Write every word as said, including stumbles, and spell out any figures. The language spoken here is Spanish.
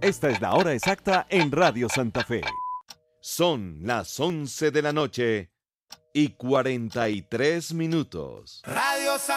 Esta es la hora exacta en Radio Santa Fe. Son las once de la noche y cuarenta y tres minutos. Radio